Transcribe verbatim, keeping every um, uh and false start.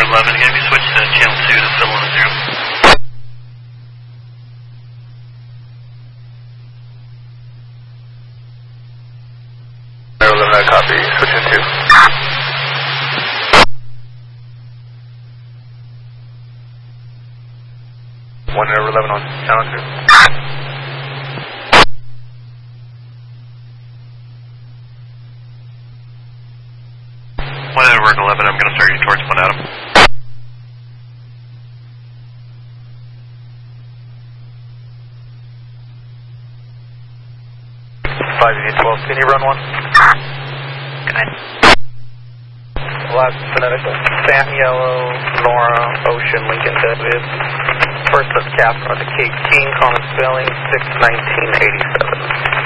eleven, can you switch to channel two to fill in a zero? eleven, I copy, switch to two. one Air eleven on channel two. one Edward eleven, I'm going to start you towards one Adam. five Union twelve, can you run one? Good. Last phonetic, Sam Yellow, Nora, Ocean, Lincoln, David. First of Cap on the Cape King, calling spelling six nineteen eighty-seven.